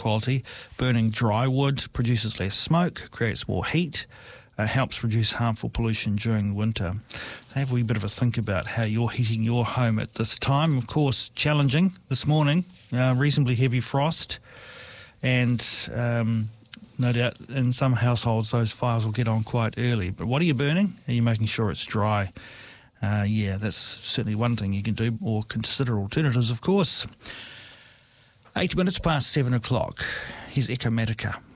quality. Burning dry wood produces less smoke, creates more heat, helps reduce harmful pollution during winter. So have a wee bit of a think about how you're heating your home at this time. Of course, challenging this morning, reasonably heavy frost, and no doubt in some households those fires will get on quite early. But what are you burning? Are you making sure it's dry? That's certainly one thing you can do, or consider alternatives, of course. 8 minutes past 7 o'clock. Here's Echomatica.